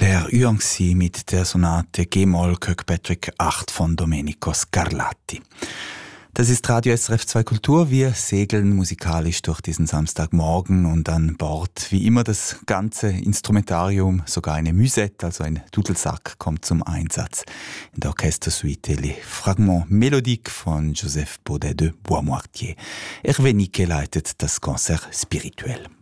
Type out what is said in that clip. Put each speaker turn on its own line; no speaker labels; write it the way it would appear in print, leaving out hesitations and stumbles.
Claire Huang mit der Sonate G-Moll Kirkpatrick 8 von Domenico Scarlatti. Das ist Radio SRF 2 Kultur. Wir segeln musikalisch durch diesen Samstagmorgen und an Bord wie immer das ganze Instrumentarium, sogar eine Musette, also ein Dudelsack, kommt zum Einsatz. In der Orchestersuite Les Fragments Mélodiques von Joseph Baudet de Boismoitié. Hervé Niquet leitet das Concert spirituell.